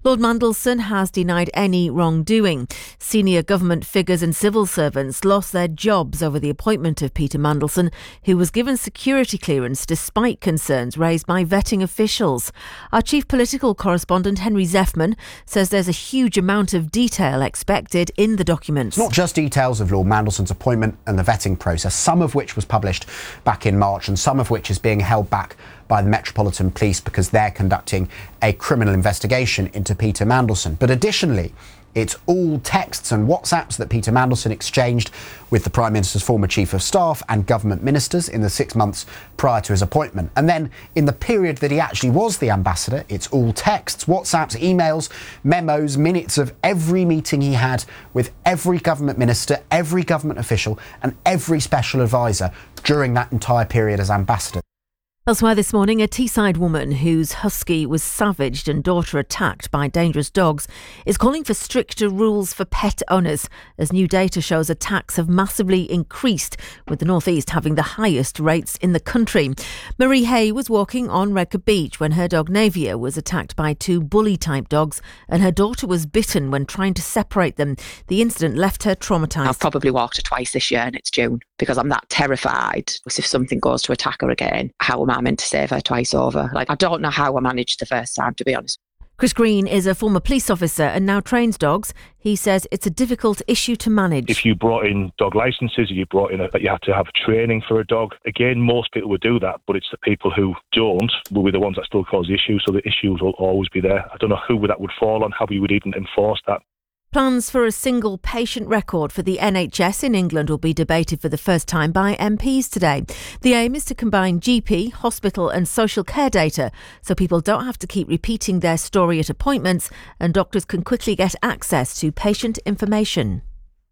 Lord Mandelson has denied any wrongdoing. Senior government figures and civil servants lost their jobs over the appointment of Peter Mandelson, who was given security clearance despite concerns raised by vetting officials. Our chief political correspondent, Henry Zeffman, says there's a huge amount of detail expected in the documents. Not just details of Lord Mandelson's appointment and the vetting process, some of which was published back in March and some of which is being held back by the Metropolitan Police because they're conducting a criminal investigation into Peter Mandelson. But additionally, it's all texts and WhatsApps that Peter Mandelson exchanged with the Prime Minister's former Chief of Staff and government ministers in the 6 months prior to his appointment. And then in the period that he actually was the ambassador, it's all texts, WhatsApps, emails, memos, minutes of every meeting he had with every government minister, every government official and every special advisor during that entire period as ambassador. Elsewhere this morning, a Teesside woman whose husky was savaged and daughter attacked by dangerous dogs is calling for stricter rules for pet owners, as new data shows attacks have massively increased, with the North East having the highest rates in the country. Marie Hay was walking on Redcar Beach when her dog Navia was attacked by two bully-type dogs and her daughter was bitten when trying to separate them. The incident left her traumatised. I've probably walked her twice this year and it's June because I'm that terrified. If something goes to attack her again, how am I meant to save her twice over? I don't know how I managed the first time, to be honest. Chris Green is a former police officer and now trains dogs. He says it's a difficult issue to manage. If you brought in dog licences, you brought in that you have to have training for a dog. Again, most people would do that, but it's the people who don't will be the ones that still cause the issue. So the issues will always be there. I don't know who that would fall on, how we would even enforce that. Plans for a single patient record for the NHS in England will be debated for the first time by MPs today. The aim is to combine GP, hospital and social care data so people don't have to keep repeating their story at appointments and doctors can quickly get access to patient information.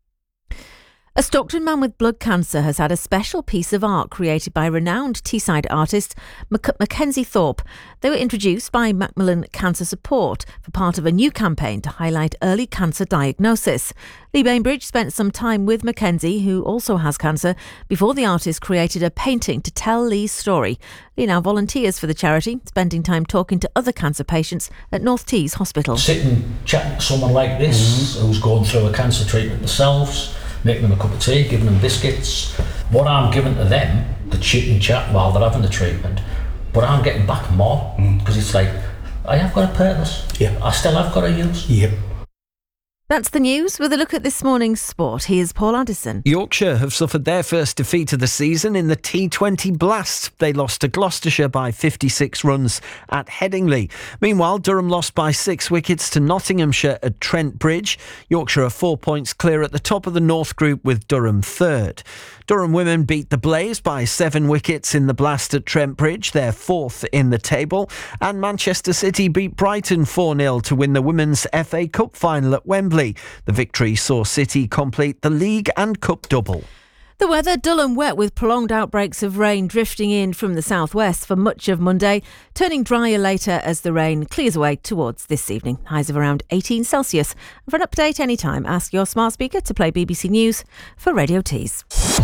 A Stockton man with blood cancer has had a special piece of art created by renowned Teesside artist Mackenzie Thorpe. They were introduced by Macmillan Cancer Support for part of a new campaign to highlight early cancer diagnosis. Lee Bainbridge spent some time with Mackenzie, who also has cancer, before the artist created a painting to tell Lee's story. Lee now volunteers for the charity, spending time talking to other cancer patients at North Tees Hospital. Sitting, chatting to someone like this who's going through a cancer treatment themselves, making them a cup of tea, giving them biscuits. What I'm giving to them, the chit and chat while they're having the treatment, but I'm getting back more because it's like, I have got a purpose. Yeah. I still have got a use. Yep. That's the news with a look at this morning's sport. Here's Paul Addison. Yorkshire have suffered their first defeat of the season in the T20 Blast. They lost to Gloucestershire by 56 runs at Headingley. Meanwhile, Durham lost by 6 wickets to Nottinghamshire at Trent Bridge. Yorkshire are 4 points clear at the top of the North Group with Durham third. Durham women beat the Blaze by 7 wickets in the Blast at Trent Bridge. They're 4th in the table. And Manchester City beat Brighton 4-0 to win the Women's FA Cup final at Wembley. The victory saw City complete the league and cup double. The weather, dull and wet with prolonged outbreaks of rain drifting in from the southwest for much of Monday, turning drier later as the rain clears away towards this evening. Highs of around 18 Celsius. And for an update anytime, ask your smart speaker to play BBC News for Radio Tees.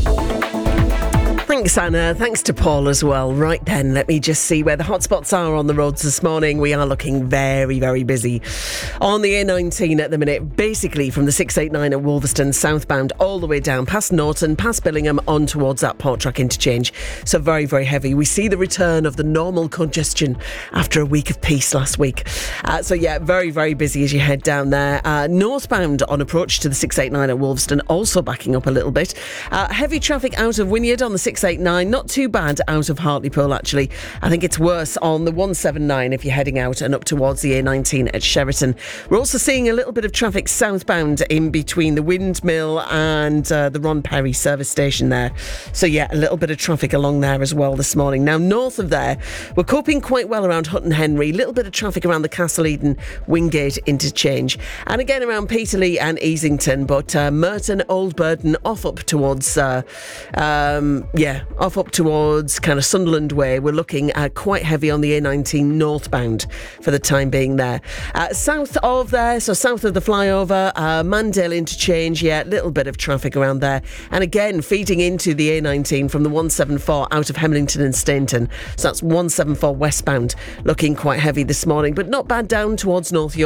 Thanks, Anna. Thanks to Paul as well. Right then, let me just see where the hotspots are on the roads this morning. We are looking very, very busy on the A19 at the minute, basically from the 689 at Wolverston southbound all the way down past Norton, past Billingham on towards that Portruck interchange. So very, very heavy. We see the return of the normal congestion after a week of peace last week. Very, very busy as you head down there. Northbound on approach to the 689 at Wolverston, also backing up a little bit. Heavy traffic out of Wynyard on the 689, not too bad out of Hartlepool actually. I think it's worse on the 179 if you're heading out and up towards the A19 at Sheraton. We're also seeing a little bit of traffic southbound in between the Windmill and the Ron Perry service station there. So yeah, a little bit of traffic along there as well this morning. Now north of there, we're coping quite well around Hutton Henry. A little bit of traffic around the Castle Eden Wingate interchange. And again around Peterlee and Easington, but Merton, Old Burton off up towards off up towards kind of Sunderland way. We're looking at quite heavy on the A19 northbound for the time being there. South of there, so south of the flyover, Mandale interchange, little bit of traffic around there. And again, feeding into the A19 from the 174 out of Hemlington and Stainton. So that's 174 westbound, looking quite heavy this morning, but not bad down towards North York.